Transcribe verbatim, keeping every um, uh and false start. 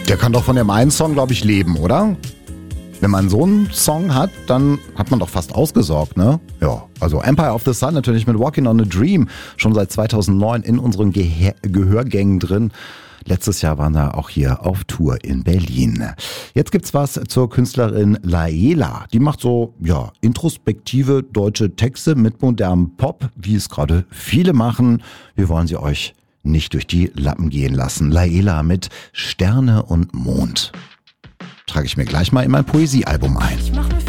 Der kann doch von dem einen Song, glaube ich, leben, oder? Wenn man so einen Song hat, dann hat man doch fast ausgesorgt, ne? Ja, also Empire of the Sun natürlich mit Walking on a Dream, schon seit zweitausendneun in unseren Gehe- Gehörgängen drin. Letztes Jahr waren wir auch hier auf Tour in Berlin. Jetzt gibt's was zur Künstlerin Laela. Die macht so, ja, introspektive deutsche Texte mit modernem Pop, wie es gerade viele machen. Wir wollen sie euch nicht durch die Lappen gehen lassen. Laela mit Sterne und Mond. Trage ich mir gleich mal in mein Poesiealbum ein. Ich mach mir